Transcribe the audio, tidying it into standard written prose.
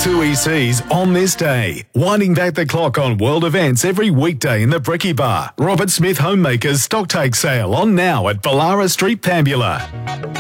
2 ECs on this day. Winding back the clock on world events every weekday in the Bricky Bar. Robert Smith Homemakers Stocktake Sale on now at Ballara Street, Pambula.